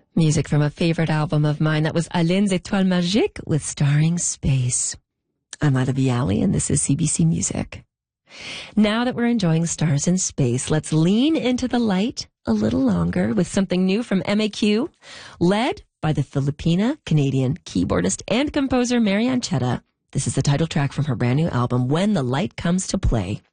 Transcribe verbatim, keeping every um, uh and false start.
Music from a favorite album of mine. That was Alain's Étoiles Magiques with Starring Space. I'm Ida Viali, and this is C B C Music. Now that we're enjoying stars in space, let's lean into the light a little longer with something new from M A Q, led by the Filipina-Canadian keyboardist and composer Marianne Chetta. This is the title track from her brand new album, When the Light Comes to Play.